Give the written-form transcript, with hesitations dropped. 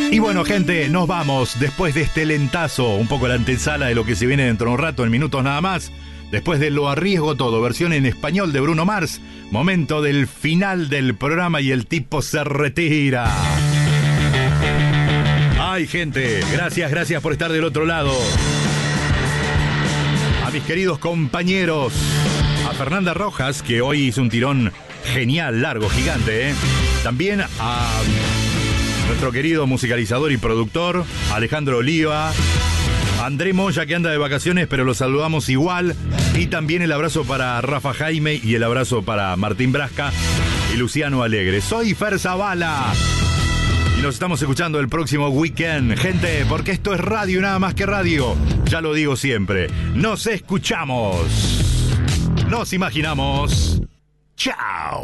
Y bueno, gente, nos vamos después de este lentazo, un poco la antesala de lo que se viene dentro de un rato, en minutos nada más. Después de Lo Arriesgo Todo, versión en español de Bruno Mars. Momento del final del programa y el tipo se retira. Ay, gente, gracias por estar del otro lado. A mis queridos compañeros, a Fernanda Rojas, que hoy hizo un tirón genial, largo, gigante, ¿eh? También a nuestro querido musicalizador y productor, Alejandro Oliva. André Moya, que anda de vacaciones, pero lo saludamos igual. Y también el abrazo para Rafa Jaime y el abrazo para Martín Brasca y Luciano Alegre. Soy Fer Zavala y nos estamos escuchando el próximo weekend. Gente, porque esto es radio, nada más que radio. Ya lo digo siempre. Nos escuchamos. Nos imaginamos. Chao.